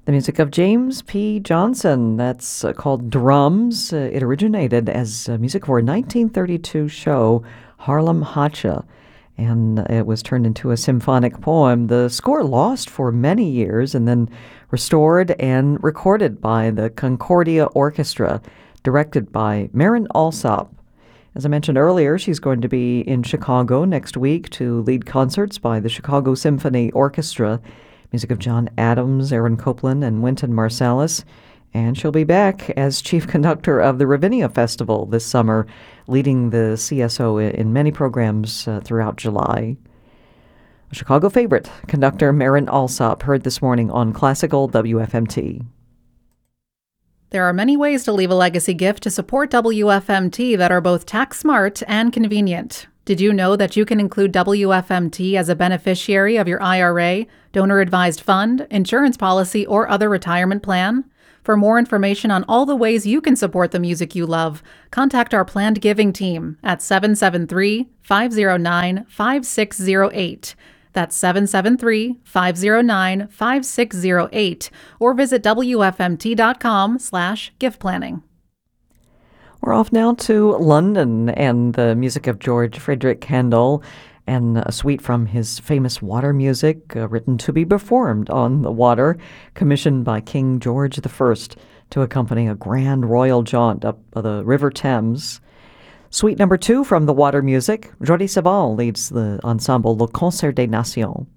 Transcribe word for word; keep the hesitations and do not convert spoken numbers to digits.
The music of James P. Johnson. That's uh, called Drums. Uh, it originated as uh, music for a nineteen thirty-two show, Harlem Hacha, and it was turned into a symphonic poem. The score lost for many years and then restored and recorded by the Concordia Orchestra, directed by Marin Alsop. As I mentioned earlier, she's going to be in Chicago next week to lead concerts by the Chicago Symphony Orchestra. Music of John Adams, Aaron Copland, and Wynton Marsalis. And she'll be back as chief conductor of the Ravinia Festival this summer, leading the C S O in many programs uh, throughout July. A Chicago favorite, conductor Marin Alsop, heard this morning on Classical W F M T. There are many ways to leave a legacy gift to support W F M T that are both tax smart and convenient. Did you know that you can include W F M T as a beneficiary of your I R A, donor-advised fund, insurance policy, or other retirement plan? For more information on all the ways you can support the music you love, contact our planned giving team at seven seven three, five zero nine, five six zero eight. That's seven seven three, five zero nine, five six zero eight, or visit W F M T dot com slash gift planning. We're off now to London and the music of George Frederick Handel and a suite from his famous water music, uh, written to be performed on the water, commissioned by King George the First to accompany a grand royal jaunt up the River Thames. Suite number two from the water music, Jordi Sabal leads the ensemble Le Concert des Nations.